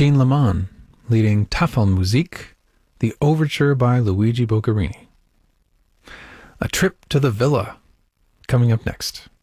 Jean Lemon leading Tafelmusik, the overture by Luigi Boccherini. A Trip to the Villa coming up next.